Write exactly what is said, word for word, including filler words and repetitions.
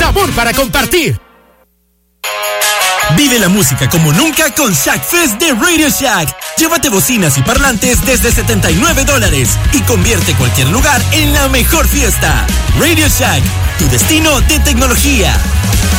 sabor para compartir. Vive la música como nunca con Shack Fest de Radio Shack. Llévate bocinas y parlantes desde setenta y nueve dólares y convierte cualquier lugar en la mejor fiesta. Radio Shack, tu destino de tecnología.